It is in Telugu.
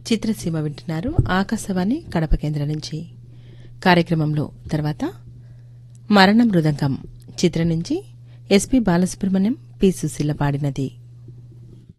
చిత్రసీమ వింటున్నారు ఆకాశవాణి కడప కేంద్రం నుంచి. కార్యక్రమంలో తర్వాత మరణ మృదంగం చిత్రం నుంచి ఎస్పి బాలసుబ్రహ్మణ్యం, పి. సుశీల పాడినది.